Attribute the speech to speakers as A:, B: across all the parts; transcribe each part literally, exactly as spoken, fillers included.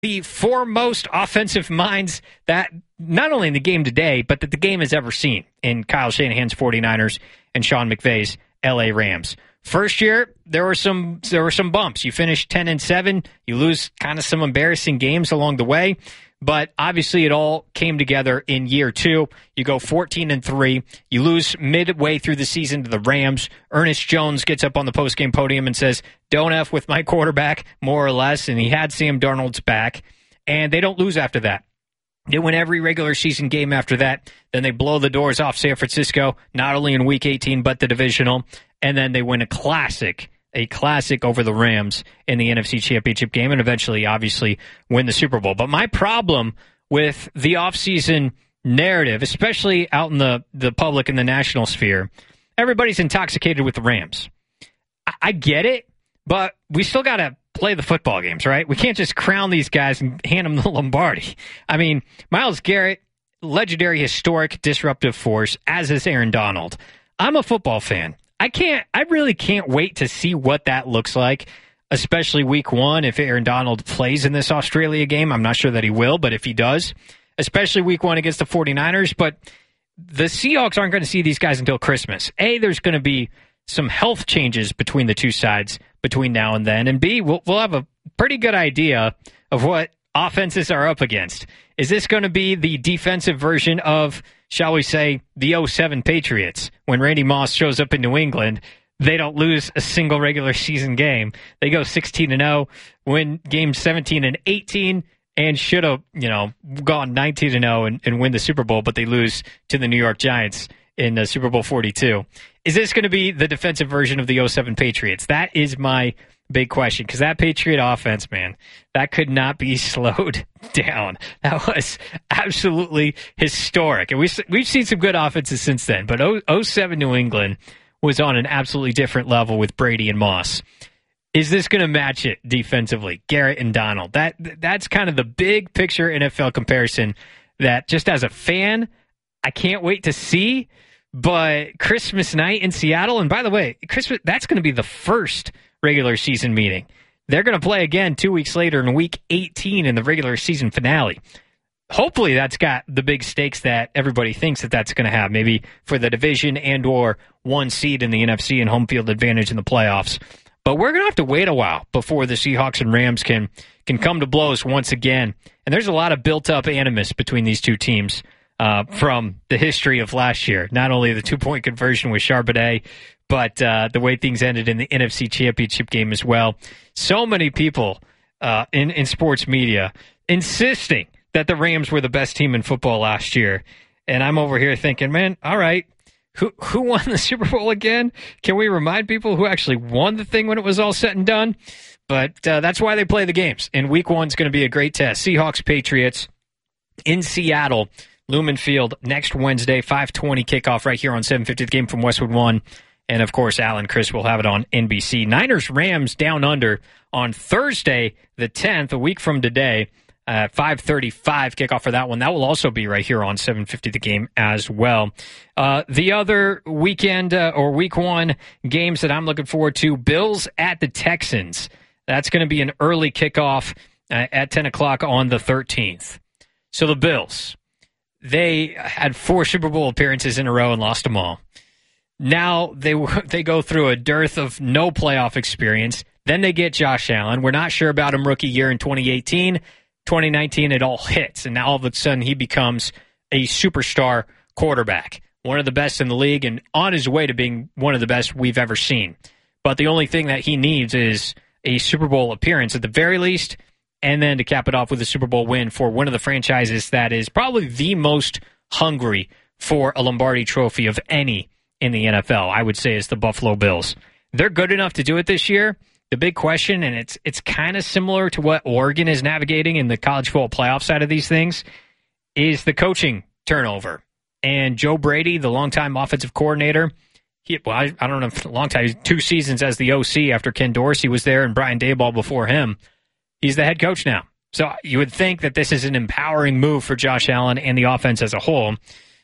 A: the foremost offensive minds that not only in the game today, but that the game has ever seen in Kyle Shanahan's 49ers and Sean McVay's L A Rams. First year, there were some there were some bumps. You finished ten and seven. You lose kind of some embarrassing games along the way. But obviously it all came together in year two. You go fourteen and three. You lose midway through the season to the Rams. Ernest Jones gets up on the postgame podium and says, don't F with my quarterback, more or less. And he had Sam Darnold's back. And they don't lose after that. They win every regular season game after that. Then they blow the doors off San Francisco, not only in week eighteen, but the divisional. And then they win a classic, a classic over the Rams in the N F C Championship game, and eventually, obviously, win the Super Bowl. But my problem with the offseason narrative, especially out in the, the public and the national sphere, everybody's intoxicated with the Rams. I, I get it, but we still got to play the football games, right? We can't just crown these guys and hand them the Lombardi. I mean, Myles Garrett, legendary, historic, disruptive force, as is Aaron Donald. I'm a football fan. I can't, I really can't wait to see what that looks like, especially week one. If Aaron Donald plays in this Australia game, I'm not sure that he will, but if he does, especially week one against the 49ers. But the Seahawks aren't going to see these guys until Christmas. A, there's going to be some health changes between the two sides between now and then. And B, we'll, we'll have a pretty good idea of what offenses are up against. Is this going to be the defensive version of, shall we say, the oh seven Patriots? When Randy Moss shows up in New England, they don't lose a single regular season game. They go sixteen and oh, win games seventeen and eighteen, and should have, you know, gone nineteen and oh and, and win the Super Bowl, but they lose to the New York Giants in uh, Super Bowl forty-two. Is this going to be the defensive version of the oh seven Patriots? That is my big question, because that Patriot offense, man, that could not be slowed down. That was absolutely historic. And we, we've seen some good offenses since then, but oh seven New England was on an absolutely different level with Brady and Moss. Is this going to match it defensively? Garrett and Donald. That That's kind of the big picture N F L comparison that, just as a fan, I can't wait to see. But Christmas night in Seattle, and by the way, Christmas that's going to be the first regular season meeting. They're going to play again two weeks later in week eighteen in the regular season finale. Hopefully that's got the big stakes that everybody thinks that that's going to have, maybe for the division and or one seed in the N F C and home field advantage in the playoffs. But we're going to have to wait a while before the Seahawks and Rams can can come to blows once again. And there's a lot of built-up animus between these two teams uh, from the history of last year. Not only the two-point conversion with Charbonnet, but uh, the way things ended in the N F C Championship game as well. So many people uh, in, in sports media insisting that the Rams were the best team in football last year. And I'm over here thinking, man, all right, who who won the Super Bowl again? Can we remind people who actually won the thing when it was all said and done? But uh, that's why they play the games. And week one's going to be a great test. Seahawks, Patriots in Seattle, Lumen Field next Wednesday, five twenty kickoff right here on seven fifty, the game from Westwood One. And, of course, Alan Chris will have it on N B C. Niners-Rams down under on Thursday the tenth, a week from today, uh, five thirty-five kickoff for that one. That will also be right here on seven fifty the game as well. Uh, the other weekend uh, or week one games that I'm looking forward to, Bills at the Texans. That's going to be an early kickoff uh, at ten o'clock on the thirteenth. So the Bills, they had four Super Bowl appearances in a row and lost them all. Now they they go through a dearth of no playoff experience. Then they get Josh Allen. We're not sure about him rookie year in twenty eighteen. twenty nineteen, it all hits. And now all of a sudden he becomes a superstar quarterback. One of the best in the league and on his way to being one of the best we've ever seen. But the only thing that he needs is a Super Bowl appearance at the very least, and then to cap it off with a Super Bowl win for one of the franchises that is probably the most hungry for a Lombardi trophy of any in the N F L, I would say, is the Buffalo Bills. They're good enough to do it this year. The big question, and it's it's kind of similar to what Oregon is navigating in the college football playoff side of these things, is the coaching turnover. And Joe Brady, the longtime offensive coordinator, he, well, I, I don't know if a long time, two seasons as the O C after Ken Dorsey was there and Brian Daboll before him. He's the head coach now. So you would think that this is an empowering move for Josh Allen and the offense as a whole.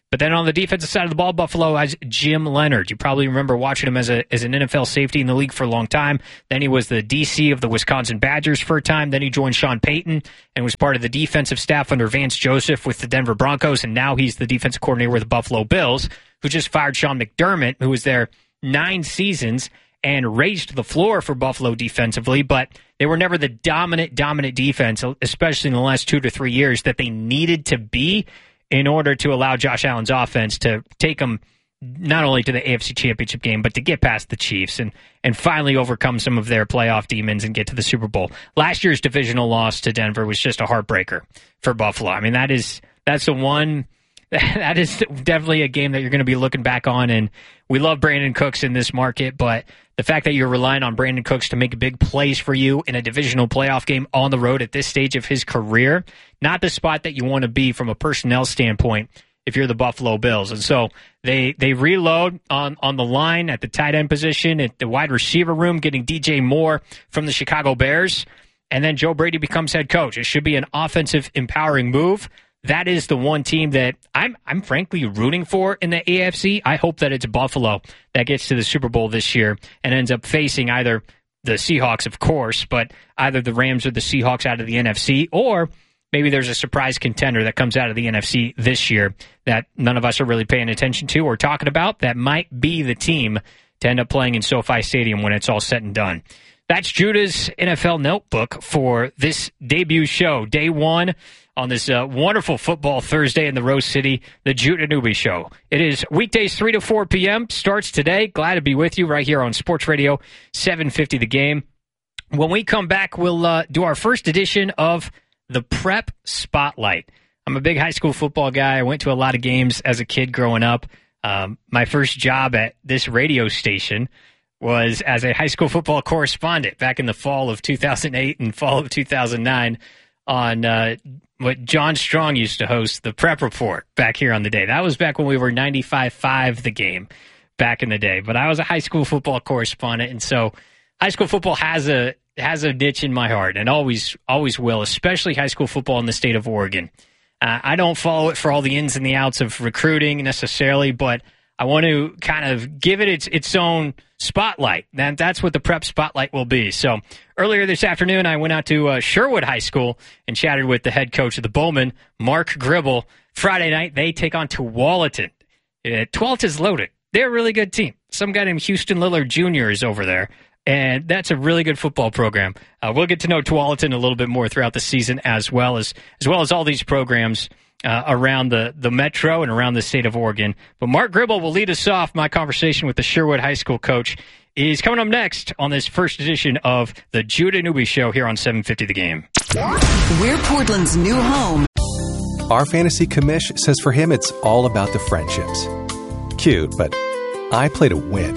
A: But then on the defensive side of the ball, Buffalo has Jim Leonhard. You probably remember watching him as a as an N F L safety in the league for a long time. Then he was the D C of the Wisconsin Badgers for a time. Then he joined Sean Payton and was part of the defensive staff under Vance Joseph with the Denver Broncos. And now he's the defensive coordinator with the Buffalo Bills, who just fired Sean McDermott, who was there nine seasons and raised the floor for Buffalo defensively. But they were never the dominant, dominant defense, especially in the last two to three years, that they needed to be in order to allow Josh Allen's offense to take them not only to the A F C Championship game, but to get past the Chiefs and, and finally overcome some of their playoff demons and get to the Super Bowl. Last year's divisional loss to Denver was just a heartbreaker for Buffalo. I mean, that is that's the one that is definitely a game that you're going to be looking back on. And we love Brandon Cooks in this market, but the fact that you're relying on Brandon Cooks to make big plays for you in a divisional playoff game on the road at this stage of his career, not the spot that you want to be from a personnel standpoint if you're the Buffalo Bills. And so they they reload on, on the line at the tight end position, at the wide receiver room, getting D J Moore from the Chicago Bears, and then Joe Brady becomes head coach. It should be an offensive, empowering move. That is the one team that I'm I'm frankly rooting for in the A F C. I hope that it's Buffalo that gets to the Super Bowl this year and ends up facing either the Seahawks, of course, but either the Rams or the Seahawks out of the N F C, or maybe there's a surprise contender that comes out of the N F C this year that none of us are really paying attention to or talking about that might be the team to end up playing in SoFi Stadium when it's all said and done. That's Judah's N F L Notebook for this debut show, day one on this uh, wonderful football Thursday in the Rose City, the Judah Newby Show. It is weekdays three to four p.m., starts today. Glad to be with you right here on Sports Radio seven fifty The Game. When we come back, we'll uh, do our first edition of the Prep Spotlight. I'm a big high school football guy. I went to a lot of games as a kid growing up. Um, my first job at this radio station was as a high school football correspondent back in the fall of two thousand eight and fall of two thousand nine on uh, what John Strong used to host, the Prep Report, back here on the day. That was back when we were ninety-five point five The Game back in the day. But I was a high school football correspondent, and so high school football has a has a niche in my heart and always always will, especially high school football in the state of Oregon. Uh, I don't follow it for all the ins and the outs of recruiting necessarily, but I want to kind of give it its its own spotlight. And that's what the Prep Spotlight will be. So earlier this afternoon, I went out to uh, Sherwood High School and chatted with the head coach of the Bowmen, Mark Gribble. Friday night, they take on Tualatin. Uh, Tualatin's loaded. They're a really good team. Some guy named Houston Lillard Junior is over there, and that's a really good football program. Uh, we'll get to know Tualatin a little bit more throughout the season, as well as as well as all these programs Uh, around the, the metro and around the state of Oregon. But Mark Gribble will lead us off. My conversation with the Sherwood High School coach is coming up next on this first edition of the Judah Newby Show here on seven fifty The Game.
B: We're Portland's new home.
C: Our fantasy commish says for him it's all about the friendships. Cute, but I play to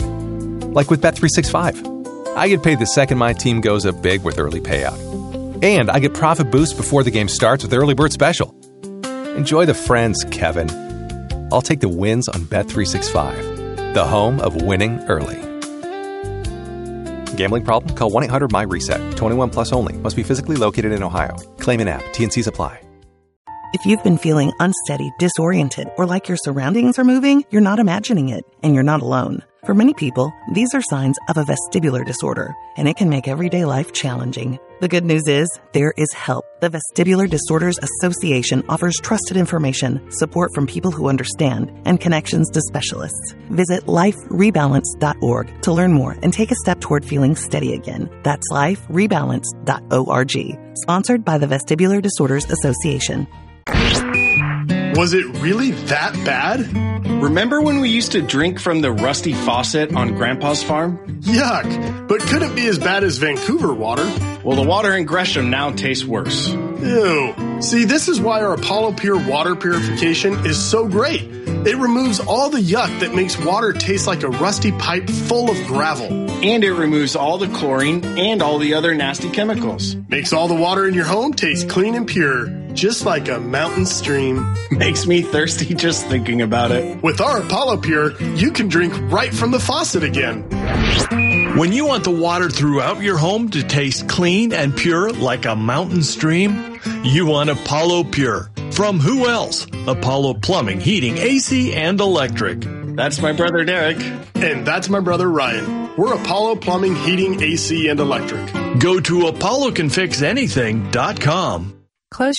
C: win. Like with Bet three sixty-five. I get paid the second my team goes up big with early payout. And I get profit boost before the game starts with Early Bird Special. Enjoy the friends, Kevin. I'll take the wins on Bet three sixty-five, the home of winning early. Gambling problem? Call one eight hundred M Y reset. twenty-one plus only. Must be physically located in Ohio. Claim in app. T and C's apply.
D: If you've been feeling unsteady, disoriented, or like your surroundings are moving, you're not imagining it, and you're not alone. For many people, these are signs of a vestibular disorder, and it can make everyday life challenging. The good news is, there is help. The Vestibular Disorders Association offers trusted information, support from people who understand, and connections to specialists. Visit life rebalance dot org to learn more and take a step toward feeling steady again. That's life rebalance dot org. Sponsored by the Vestibular Disorders Association.
E: Was it really that bad?
F: Remember when we used to drink from the rusty faucet on Grandpa's farm?
E: Yuck, but could it be as bad as Vancouver water?
F: Well, the water in Gresham now tastes worse.
E: Ew. See, this is why our Apollo Pure water purification is so great. It removes all the yuck that makes water taste like a rusty pipe full of gravel.
F: And it removes all the chlorine and all the other nasty chemicals.
E: Makes all the water in your home taste clean and pure, just like a mountain stream.
F: Makes me thirsty just thinking about it.
E: With our Apollo Pure, you can drink right from the faucet again.
G: When you want the water throughout your home to taste clean and pure like a mountain stream, you want Apollo Pure. From who else? Apollo Plumbing, Heating, A C, and Electric.
F: That's my brother Derek.
E: And that's my brother Ryan. We're Apollo Plumbing, Heating, A C, and Electric.
G: Go to apollo can fix anything dot com.